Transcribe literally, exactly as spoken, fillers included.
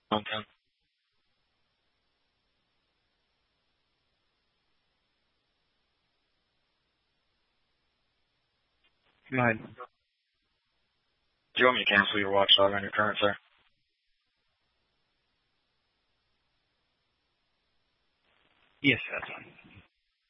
Okay. Go ahead. Do you want me to cancel your watchdog on your current, sir? Yes, that's fine.